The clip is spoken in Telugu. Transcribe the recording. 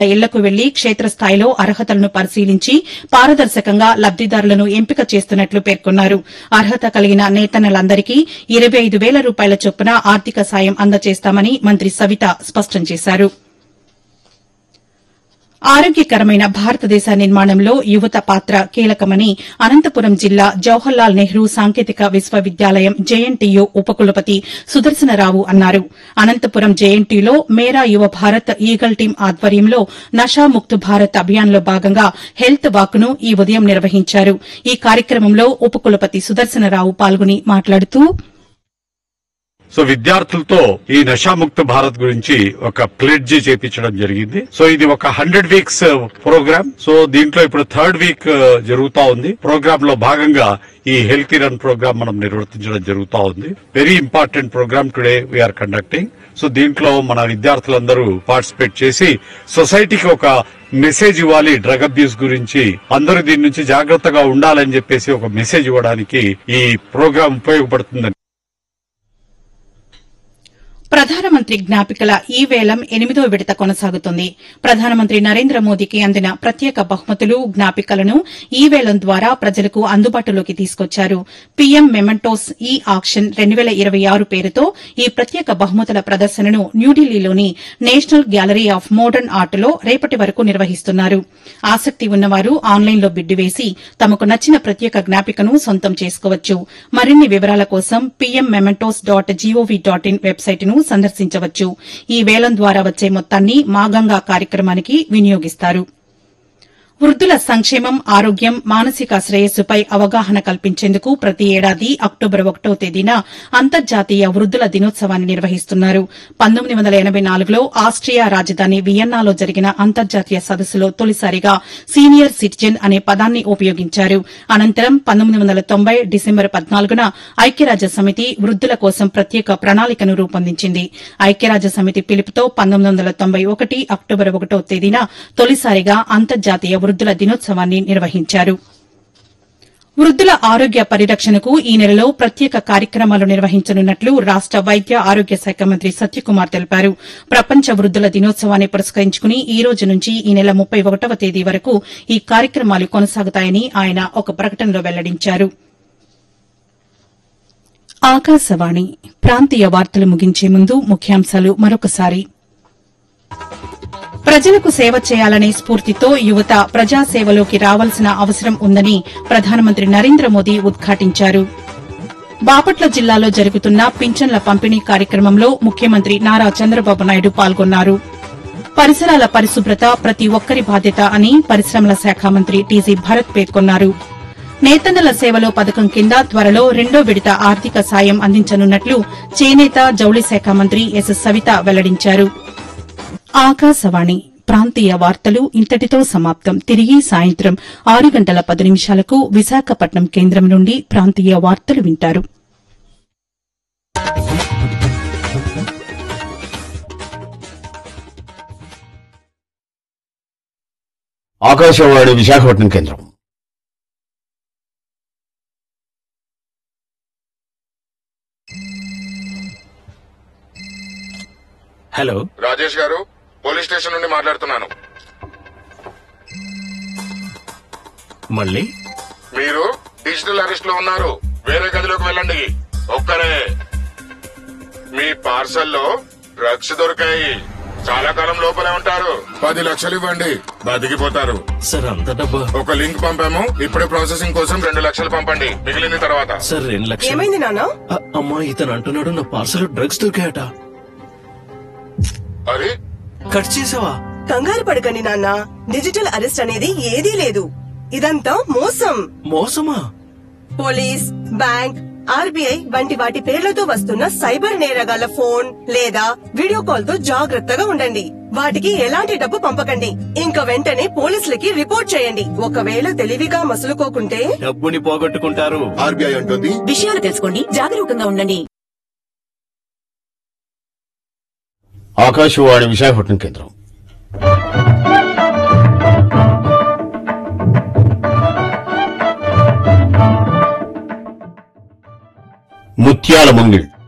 ఇళ్లకు వెళ్లి క్షేత్రస్థాయిలో అర్హతలను పరిశీలించి పారదర్శకంగా లబ్దిదారులను ఎంపిక చేస్తున్నట్లు పేర్కొన్నారు. అర్హత కలిగిన నేతన్నలందరికీ 25,000 రూపాయల చొప్పున ఆర్థిక సాయం అందజేస్తామని మంత్రి సవిత స్పష్టం చేశారు. ఆరోగ్యకరమైన భారతదేశ నిర్మాణంలో యువత పాత్ర కీలకమని అనంతపురం జిల్లా జవహర్లాల్ నెహ్రూ సాంకేతిక విశ్వవిద్యాలయం జేఎన్టీయూ ఉపకులపతి సుదర్శనరావు అన్నారు. అనంతపురం జేఎన్టీయూలో మేరా యువ భారత్ ఈగల్ టీం ఆధ్వర్యంలో నషాముక్త్ భారత్ అభియాన్లో భాగంగా హెల్త్ వాక్ను ఈ ఉదయం నిర్వహించారు. ఈ కార్యక్రమంలో ఉపకులపతి సుదర్శనరావు పాల్గొని మాట్లాడుతూ సో విద్యార్థులతో ఈ నషాముక్త భారత్ గురించి ఒక ప్లెడ్జ్ చేపించడం జరిగింది. సో ఇది ఒక 100 వీక్స్ ప్రోగ్రామ్. సో దీంట్లో ఇప్పుడు 3rd వీక్ జరుగుతా ఉంది. ప్రోగ్రామ్ లో భాగంగా ఈ హెల్తీ రన్ ప్రోగ్రామ్ మనం నిర్వర్తించడం జరుగుతా ఉంది. Very important programme today we are conducting. So దీంట్లో మన విద్యార్థులందరూ పార్టిసిపేట్ చేసి సొసైటీకి ఒక మెసేజ్ ఇవ్వాలి. డ్రగ్ అబ్యూస్ గురించి అందరూ దీని నుంచి జాగ్రత్తగా ఉండాలని చెప్పేసి ఒక మెసేజ్ ఇవ్వడానికి ఈ ప్రోగ్రామ్ ఉపయోగపడుతుందని. ప్రధానమంత్రి జ్ఞాపికల ఈ వేలం 8వ విడత కొనసాగుతుంది. ప్రధానమంత్రి నరేంద్ర మోదీకి అందిన ప్రత్యేక బహుమతులు జ్ఞాపికలను ఈ వేలం ద్వారా ప్రజలకు అందుబాటులోకి తీసుకొచ్చారు. పీఎం మెమెంటోస్ ఈ ఆక్షన్ 2026 పేరుతో ఈ ప్రత్యేక బహుమతుల ప్రదర్శనను న్యూఢిల్లీలోని నేషనల్ గ్యాలరీ ఆఫ్ మోడర్న్ ఆర్ట్లో రేపటి వరకు నిర్వహిస్తున్నారు. ఆసక్తి ఉన్నవారు ఆన్లైన్లో బిడ్డు వేసి తమకు నచ్చిన ప్రత్యేక జ్ఞాపికను సొంతం చేసుకోవచ్చు. మరిన్ని వివరాల కోసం pmmementos.gov.in వెబ్సైట్ను సందర్శించవచ్చు. ఈ వేలం ద్వారా వచ్చే మొత్తాన్ని మా గంగా కార్యక్రమానికి వినియోగిస్తారు. వృద్దుల సంక్షేమం, ఆరోగ్యం, మానసిక శ్రేయస్సుపై అవగాహన కల్పించేందుకు ప్రతి ఏడాది అక్టోబర్ 1వ తేదీన అంతర్జాతీయ వృద్దుల దినోత్సవాన్ని నిర్వహిస్తున్నారు. 1984లో ఆస్ట్రియా రాజధాని వియన్నాలో జరిగిన అంతర్జాతీయ సదస్సులో తొలిసారిగా సీనియర్ సిటిజన్ అనే పదాన్ని ఉపయోగించారు. అనంతరం 1990 డిసెంబర్ 14న ఐక్యరాజ్య సమితి వృద్దుల కోసం ప్రత్యేక ప్రణాళికను రూపొందించింది. ఐక్యరాజ్య సమితి పిలుపుతో 1991 అక్టోబర్ 1వ తేదీన తొలిసారిగా అంతర్జాతీయ వృద్దుల దినోత్సవాన్ని నిర్వహించారు. వృద్దుల ఆరోగ్య పరిరక్షణకు ఈ నెలలో ప్రత్యేక కార్యక్రమాలు నిర్వహించనున్నట్లు రాష్ట వైద్య ఆరోగ్య శాఖ మంత్రి సత్యకుమార్ తెలిపారు. ప్రపంచ వృద్దుల దినోత్సవాన్ని పురస్కరించుకుని ఈ రోజు నుంచి ఈ నెల 31వ తేదీ వరకు ఈ కార్యక్రమాలు కొనసాగుతాయని ఆయన ఒక ప్రకటనలో వెల్లడించారు. ఆకాశవాణి ప్రాంతీయ వార్తలు ముగించే ముందు ముఖ్యాంశాలు మరొకసారి. ప్రజలకు సేవ చేయాలనే స్ఫూర్తితో యువత ప్రజాసేవలోకి రావాల్సిన అవసరం ఉందని ప్రధానమంత్రి నరేంద్ర మోదీ ఉద్ఘాటించారు. బాపట్ల జిల్లాలో జరుగుతున్న పింఛన్ల పంపిణీ కార్యక్రమంలో ముఖ్యమంత్రి నారా చంద్రబాబు నాయుడు పాల్గొన్నారు. పరిసరాల పరిశుభ్రత ప్రతి ఒక్కరి బాధ్యత అని పరిశ్రమల శాఖ మంత్రి టీజీ భరత్ పేర్కొన్నారు. నేతన్నల సేవలో పథకం కింద త్వరలో 2వ విడత ఆర్థిక సాయం అందించనున్నట్లు చేనేత జౌళి శాఖ మంత్రి ఎస్ సవిత వెల్లడించారు. ఆకాశవాణి ప్రాంతీయ వార్తలు ఇంతటితో సమాప్తం. తిరిగి సాయంత్రం 6:10 విశాఖపట్నం కేంద్రం నుండి ప్రాంతీయ వార్తలు వింటారు. ఆకాశవాణి విశాఖపట్నం కేంద్రం. హలో, రాజేష్ గారు, పోలీస్ స్టేషన్ నుండి మాట్లాడుతున్నాను. మళ్ళీ మీరు డిజిటల్ అరెస్ట్ లో ఉన్నారు. వేరే గదిలోకి వెళ్ళండి. ఒక్కరే. మీ పార్సల్లో డ్రగ్స్ దొరికాయి. చాలా కాలం లోపలే ఉంటారు. 10 లక్షలు ఇవ్వండి, బతికిపోతారు. సార్, అంత డబ్బా? ఒక లింక్ పంపాము, ఇప్పుడే ప్రాసెసింగ్ కోసం 2 లక్షలు పంపండి. మిగిలింది తర్వాత. సార్, 2 లక్షలు. ఏమైంది నాన్న? అమ్మా, ఇతను అంటున్నాడు నా పార్సల్ డ్రగ్స్ దొరికాయట. అరే, కట్ చేసావా? కంగారు పడకండి నాన్న. డిజిటల్ అరెస్ట్ అనేది ఏదీ లేదు. ఇదంతా మోసం. మోసమా? పోలీస్, బ్యాంక్, ఆర్బీఐ వంటి వాటి పేర్లతో వస్తున్న సైబర్ నేరగాళ్ల ఫోన్ లేదా వీడియో కాల్ తో జాగ్రత్తగా ఉండండి. వాటికి ఎలాంటి డబ్బు పంపకండి. ఇంకా వెంటనే పోలీసులకి రిపోర్ట్ చేయండి. ఒకవేళ తెలివిగా మసులుకోకుంటే డబ్బుని పోగొట్టుకుంటారు. ఆర్బీఐ అంటుంది. విషయాలు తెలుసుకోండి, జాగరూకంగా ఉండండి. ఆకాశవాణి విశాఖపట్నం కేంద్రం. ముత్యాల ముంగిల్